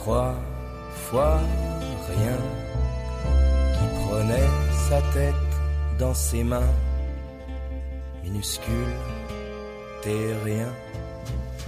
3 fois rien, qui prenait sa tête dans ses mains minuscules, terrien.